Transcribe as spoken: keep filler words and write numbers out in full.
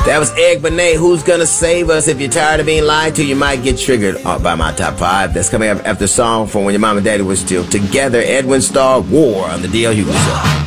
That was Eric Benet, Who's Gonna Save Us? If you're tired of being lied to, you might get triggered by my top five. That's coming up after a song from when your mom and daddy were still together. Edwin Starr, War on the D L Hughley Show.